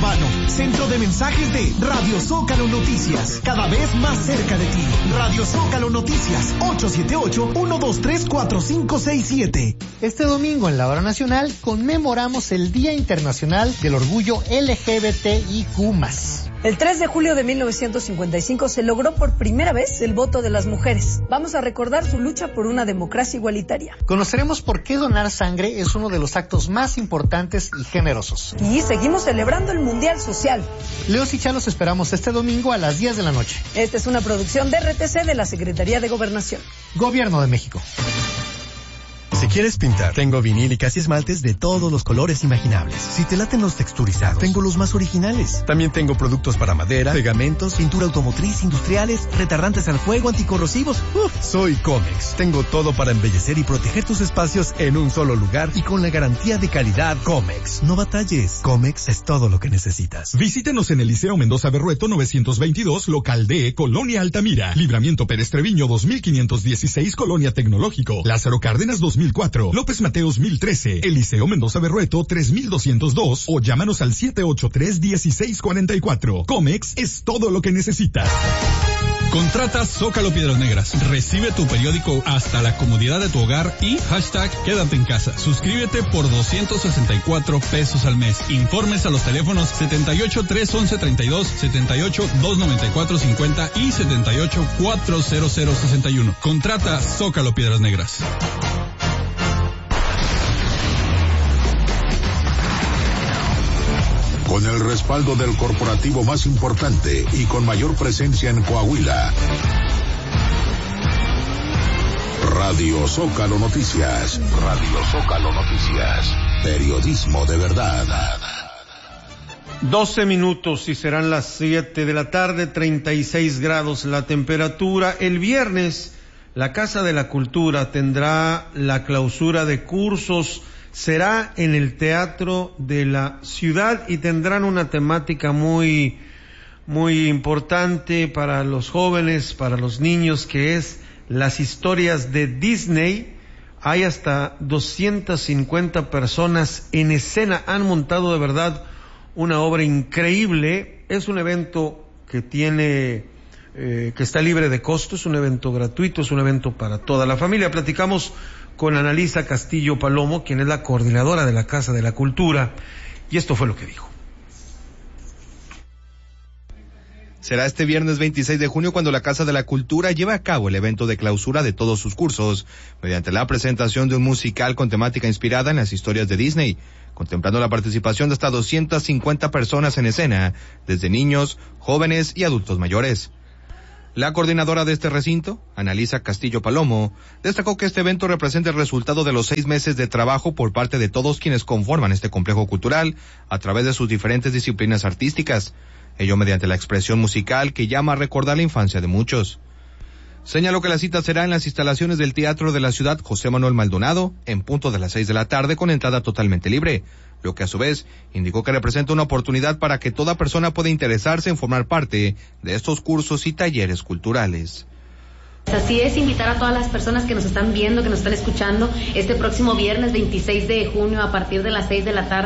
urbano. Centro de mensajes de Radio Zócalo Noticias. Cada vez más cerca de ti. Radio Zócalo Noticias. 878-123-4567. Este domingo en la Hora Nacional conmemoramos el Día Internacional del Orgullo LGBTIQ+. El 3 de julio de 1955 se logró por primera vez el voto de las mujeres. Vamos a recordar su lucha por una democracia igualitaria. Conoceremos por qué donar sangre es uno de los actos más importantes y generosos. Y seguimos celebrando el Mundial Social. Leos y Chá los esperamos este domingo a las 10 de la noche. Esta es una producción de RTC de la Secretaría de Gobernación. Gobierno de México. Si quieres pintar, tengo vinílicas y esmaltes de todos los colores imaginables. Si te laten los texturizados, tengo los más originales. También tengo productos para madera, pegamentos, pintura automotriz, industriales, retardantes al fuego, anticorrosivos. Soy Comex. Tengo todo para embellecer y proteger tus espacios en un solo lugar y con la garantía de calidad Comex. No batalles. Comex es todo lo que necesitas. Visítenos en el Liceo Mendoza Berrueto 922, local D, Colonia Altamira. Libramiento Pérez Treviño 2516, Colonia Tecnológico. Lázaro Cárdenas 2004, López Mateos 1013, Eliseo Mendoza Berrueto 3202 o llámanos al 783-1644. Comex es todo lo que necesitas. Contrata Zócalo Piedras Negras. Recibe tu periódico hasta la comodidad de tu hogar y #quédate en casa. Suscríbete por 264 pesos al mes. Informes a los teléfonos 78-311-32, 78-294-50 y 78-40061. Contrata Zócalo Piedras Negras. Con el respaldo del corporativo más importante y con mayor presencia en Coahuila. Radio Zócalo Noticias. Radio Zócalo Noticias. Periodismo de verdad. 12 minutos y serán las 7 de la tarde, 36 grados la temperatura. El viernes, la Casa de la Cultura tendrá la clausura de cursos. Será en el Teatro de la Ciudad y tendrán una temática muy importante para los jóvenes, para los niños, que es las historias de Disney. Hay hasta 250 personas en escena, han montado de verdad una obra increíble. Es un evento que que está libre de costo, es un evento gratuito, es un evento para toda la familia. Platicamos con Annalisa Castillo Palomo, quien es la coordinadora de la Casa de la Cultura, y esto fue lo que dijo. Será este viernes 26 de junio cuando la Casa de la Cultura lleve a cabo el evento de clausura de todos sus cursos, mediante la presentación de un musical con temática inspirada en las historias de Disney, contemplando la participación de hasta 250 personas en escena, desde niños, jóvenes y adultos mayores. La coordinadora de este recinto, Annalisa Castillo Palomo, destacó que este evento representa el resultado de los 6 meses de trabajo por parte de todos quienes conforman este complejo cultural a través de sus diferentes disciplinas artísticas, ello mediante la expresión musical que llama a recordar la infancia de muchos. Señaló que la cita será en las instalaciones del Teatro de la Ciudad José Manuel Maldonado, en punto de las 6 de la tarde, con entrada totalmente libre, lo que a su vez indicó que representa una oportunidad para que toda persona pueda interesarse en formar parte de estos cursos y talleres culturales. Así es, invitar a todas las personas que nos están viendo, que nos están escuchando, este próximo viernes 26 de junio a partir de las 6 de la tarde.